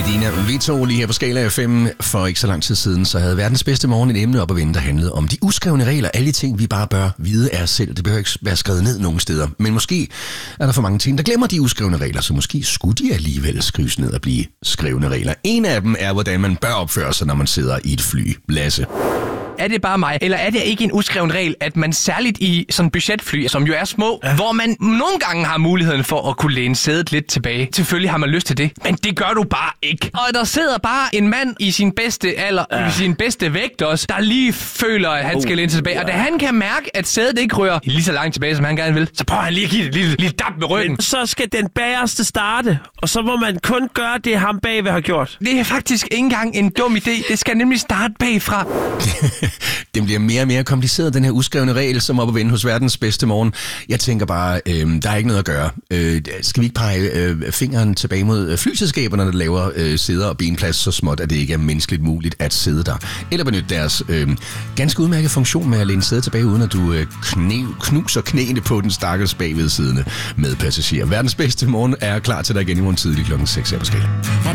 Medina Vito lige her på Skala FM. For ikke så lang tid siden, så havde verdens bedste morgen en emne op at vende, der handlede om de uskrevne regler. Alle de ting, vi bare bør vide af os selv. Det behøver ikke være skrevet ned nogen steder. Men måske er der for mange ting, der glemmer de uskrevne regler, så måske skulle de alligevel skrives ned og blive skrevne regler. En af dem er, hvordan man bør opføre sig, når man sidder i et fly. Lasse. Er det bare mig, eller er det ikke en uskreven regel, at man særligt i sådan budgetfly, som jo er små, hvor man nogle gange har muligheden for at kunne læne sædet lidt tilbage. Selvfølgelig har man lyst til det, men det gør du bare ikke. Og der sidder bare en mand i sin bedste alder, i sin bedste vægt også, der lige føler, at han skal læne sig tilbage. Og da han kan mærke, at sædet ikke rører lige så langt tilbage, som han gerne vil, så prøver han lige at give det lille dab med ryggen. Men så skal den bagerste starte, og så må man kun gøre det, ham bagved har gjort. Det er faktisk ikke engang en dum idé. Det skal nemlig starte bagfra. Den bliver mere og mere kompliceret, den her uskrevne regel, som er op at vende hos verdens bedste morgen. Jeg tænker bare, der er ikke noget at gøre. Skal vi ikke pege fingeren tilbage mod flyselskaberne, der laver sæder og benplads så småt, at det ikke er menneskeligt muligt at sidde der? Eller benytte deres ganske udmærket funktion med at læne sædet tilbage, uden at du knuser knæene på den stakkels bagved siddende med passager. Verdens bedste morgen er klar til dig igen i morgen tidlig klokken 6 her på Skala.